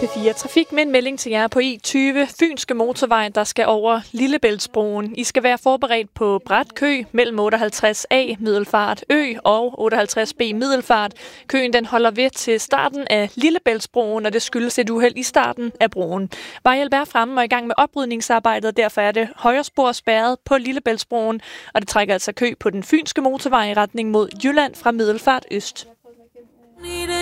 P4 Trafik med en melding til jer på E20, Fynske Motorvej, der skal over Lillebæltsbroen. I skal være forberedt på brat kø mellem 58A Middelfart Ø og 58B Middelfart. Køen den holder ved til starten af Lillebæltsbroen, og det skyldes et uheld i starten af broen. Vejhjælp er fremme og i gang med oprydningsarbejdet, og derfor er det højre spor spærret på Lillebæltsbroen, og det trækker altså kø på den Fynske Motorvej i retning mod Jylland fra Middelfart Øst.